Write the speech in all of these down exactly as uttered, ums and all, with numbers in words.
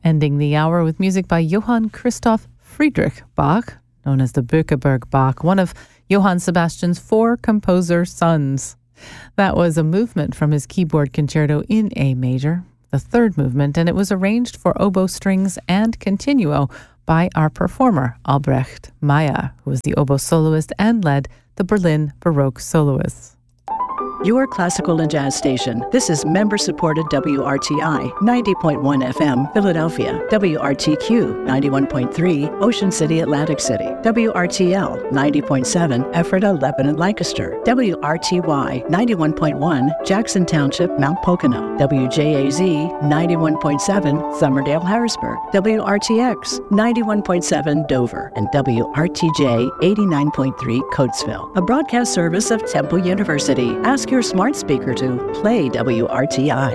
Ending the hour with music by Johann Christoph Friedrich Bach, known as the Böckeberg Bach, one of Johann Sebastian's four composer sons. That was a movement from his keyboard concerto in A major, the third movement, and it was arranged for oboe strings and continuo by our performer, Albrecht Meyer, who was the oboe soloist and led the Berlin Baroque Soloists. Your classical and jazz station. This is member-supported W R T I, ninety point one F M, Philadelphia. W R T Q, ninety-one point three, Ocean City, Atlantic City. W R T L, ninety point seven, Ephrata, Lebanon, Lancaster. W R T Y, ninety-one point one, Jackson Township, Mount Pocono. W J A Z, ninety-one point seven, Somerdale, Harrisburg. W R T X, ninety-one point seven, Dover. And W R T J, eighty-nine point three, Coatesville. A broadcast service of Temple University. Ask your smart speaker to play W R T I.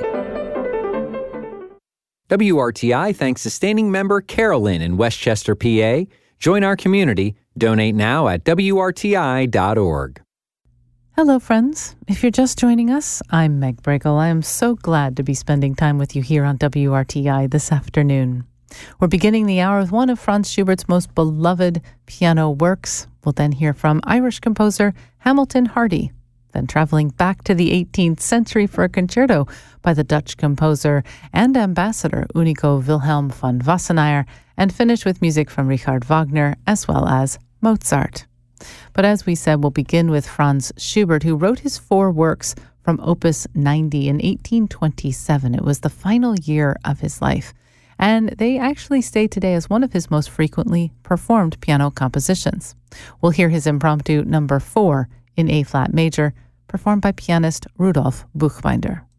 W R T I thanks sustaining member Carolyn in Westchester, P A. Join our community. Donate now at W R T I dot org. Hello, friends. If you're just joining us, I'm Meg Bragle. I am so glad to be spending time with you here on W R T I this afternoon. We're beginning the hour with one of Franz Schubert's most beloved piano works. We'll then hear from Irish composer Hamilton Hardy. Then traveling back to the eighteenth century for a concerto by the Dutch composer and ambassador Unico Wilhelm van Wassenaar, and finish with music from Richard Wagner as well as Mozart. But as we said, we'll begin with Franz Schubert, who wrote his four works from Opus ninety in eighteen twenty-seven. It was the final year of his life, and they actually stay today as one of his most frequently performed piano compositions. We'll hear his impromptu number four in A-flat major, performed by pianist Rudolf Buchbinder.